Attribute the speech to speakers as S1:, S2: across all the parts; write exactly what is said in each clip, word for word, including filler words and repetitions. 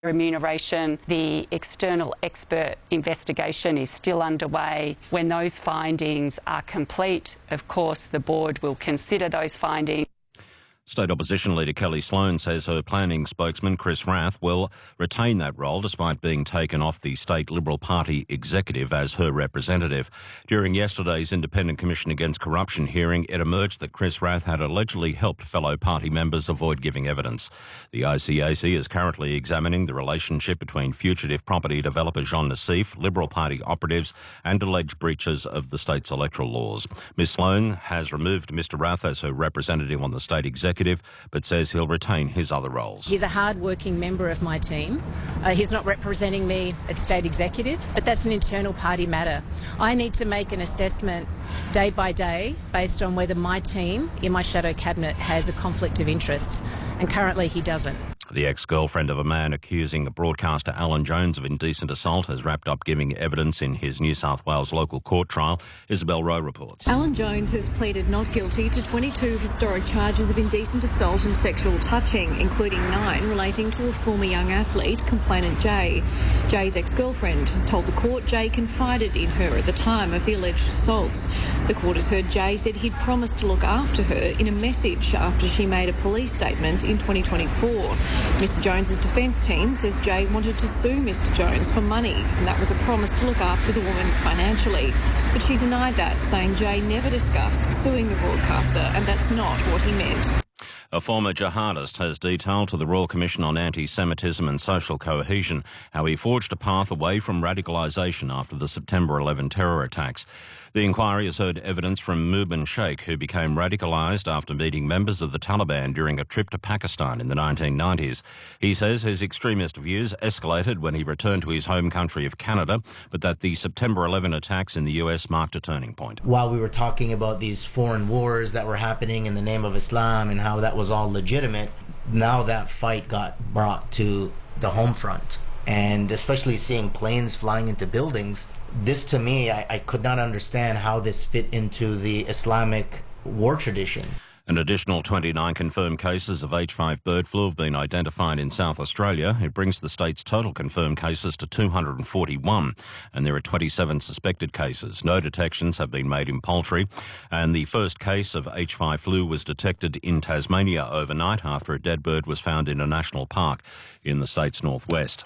S1: remuneration. The external expert investigation is still underway. When those findings are complete, of course, the board will consider those findings.
S2: State Opposition Leader Kelly Sloan says her planning spokesman Chris Rath will retain that role despite being taken off the State Liberal Party executive as her representative. During yesterday's Independent Commission Against Corruption hearing, it emerged that Chris Rath had allegedly helped fellow party members avoid giving evidence. The I C A C is currently examining the relationship between fugitive property developer Jean Nassif, Liberal Party operatives and alleged breaches of the state's electoral laws. Miz Sloan has removed Mister Rath as her representative on the state executive, but says he'll retain his other roles.
S3: He's a hard-working member of my team. Uh, he's not representing me at state executive, but that's an internal party matter. I need to make an assessment day by day based on whether my team in my shadow cabinet has a conflict of interest, and currently he doesn't.
S2: The ex-girlfriend of a man accusing broadcaster Alan Jones of indecent assault has wrapped up giving evidence in his New South Wales local court trial. Isabel Rowe reports.
S4: Alan Jones has pleaded not guilty to twenty-two historic charges of indecent assault and sexual touching, including nine relating to a former young athlete, complainant Jay. Jay's ex-girlfriend has told the court Jay confided in her at the time of the alleged assaults. The court has heard Jay said he'd promised to look after her in a message after she made a police statement in twenty twenty-four. Mister Jones's defence team says Jay wanted to sue Mister Jones for money, and that was a promise to look after the woman financially. But she denied that, saying Jay never discussed suing the broadcaster, and that's not what he meant.
S2: A former jihadist has detailed to the Royal Commission on Anti-Semitism and Social Cohesion how he forged a path away from radicalisation after the September eleventh terror attacks. The inquiry has heard evidence from Mubin Sheikh, who became radicalised after meeting members of the Taliban during a trip to Pakistan in the nineteen nineties. He says his extremist views escalated when he returned to his home country of Canada, but that the September eleventh attacks in the U S marked a turning point.
S5: While we were talking about these foreign wars that were happening in the name of Islam and how that was all legitimate, now that fight got brought to the home front. And especially seeing planes flying into buildings, this to me, I, I could not understand how this fit into the Islamic war tradition.
S2: An additional twenty-nine confirmed cases of H five bird flu have been identified in South Australia. It brings the state's total confirmed cases to two hundred forty-one, and there are twenty-seven suspected cases. No detections have been made in poultry, and the first case of H five flu was detected in Tasmania overnight after a dead bird was found in a national park in the state's northwest.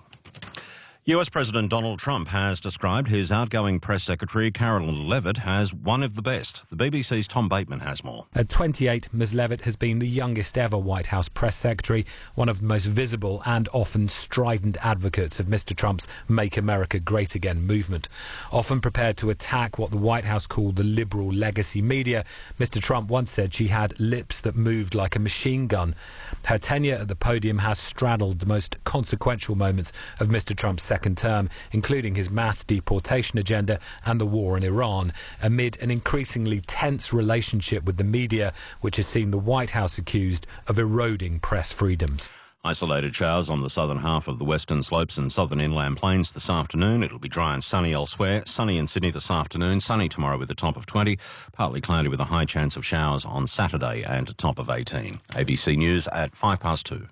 S2: U S President Donald Trump has described his outgoing press secretary, Carolyn Levitt, as one of the best. The B B C's Tom Bateman has more.
S6: At twenty-eight, Miz Levitt has been the youngest ever White House press secretary, one of the most visible and often strident advocates of Mister Trump's Make America Great Again movement. Often prepared to attack what the White House called the liberal legacy media, Mister Trump once said she had lips that moved like a machine gun. Her tenure at the podium has straddled the most consequential moments of Mister Trump's second term, including his mass deportation agenda and the war in Iran, amid an increasingly tense relationship with the media, which has seen the White House accused of eroding press freedoms.
S2: Isolated showers on the southern half of the western slopes and southern inland plains this afternoon. It'll be dry and sunny elsewhere. Sunny in Sydney this afternoon. Sunny tomorrow with a top of twenty. Partly cloudy with a high chance of showers on Saturday and a top of eighteen. A B C News at five past two.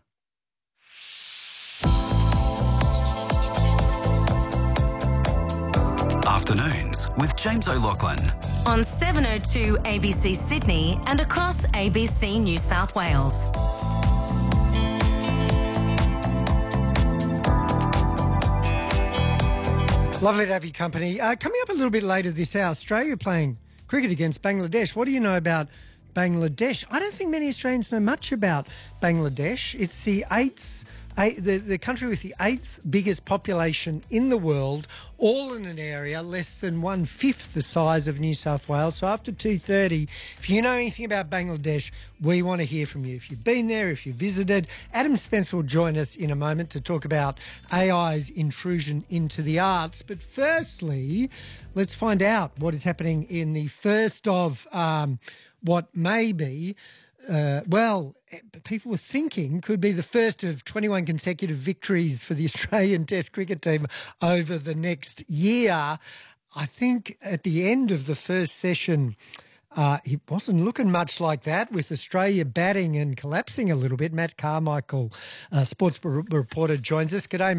S7: Afternoons with James O'Loughlin.
S8: On seven oh two A B C Sydney and across A B C New South Wales.
S9: Lovely to have your company. Uh, coming up a little bit later this hour, Australia playing cricket against Bangladesh. What do you know about Bangladesh? I don't think many Australians know much about Bangladesh. It's the eighth, eight, the, the country with the eighth biggest population in the world, all in an area less than one-fifth the size of New South Wales. So after two thirty, if you know anything about Bangladesh, we want to hear from you. If you've been there, if you visited, Adam Spencer will join us in a moment to talk about A I's intrusion into the arts. But firstly, let's find out what is happening in the first of um, what may be, uh, well, people were thinking could be the first of twenty-one consecutive victories for the Australian Test cricket team over the next year. I think at the end of the first session, uh, it wasn't looking much like that, with Australia batting and collapsing a little bit. Matt Carmichael, uh, sports reporter, joins us. G'day,